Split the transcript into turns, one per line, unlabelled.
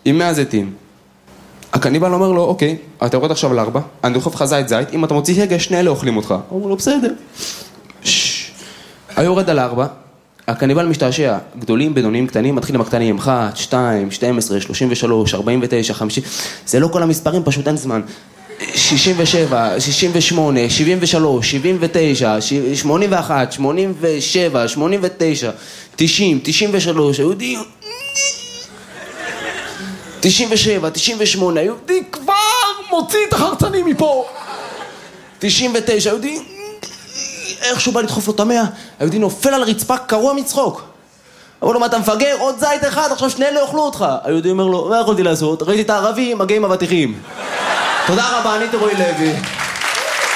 עם 100 זיתים. הקניבל אומר לו, אוקיי, אתה יורד עכשיו על 4, אני דוחף לך זית, אם אתה מוציא הגה, שני אלה אוכלים אותך. הוא אומר לו, בסדר. היורד על 4, הקניבל משתעשע, גדולים, בינוניים, קטנים, מתחיל עם הקטנים, 1, 2, 12, 33, 49, 50, זה לא כל המספרים, פשוט אין זמן. 67, 68, 73, 79, 81, 87, 89, 90, 93, היהודי... 97, 98, היהודי כבר מוציא את החרצנים מפה. 99, היהודי... איכשהו בא לדחוף לו את 100, היהודי נופל על רצפה קרוע מצחוק. אמרו לו, מה אתה מפגר? עוד זית אחד, עכשיו שני אלה אוכלו אותך. היהודי אומר לו, מה יכולתי לעשות? ראיתי את הערבים, מגיעים אבטיחים. תודה רבה, אני רועי לוי.